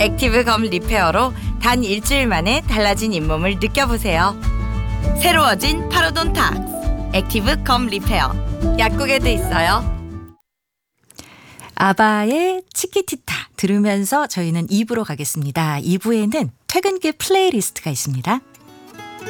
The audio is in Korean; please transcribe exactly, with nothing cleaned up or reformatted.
액티브 검 리페어로 단 일주일 만에 달라진 잇몸을 느껴보세요. 새로워진 파로돈탁스 액티브 검 리페어. 약국에도 있어요. 아바의 치키티타 들으면서 저희는 이 부로 가겠습니다. 이 부에는 퇴근길 플레이리스트가 있습니다.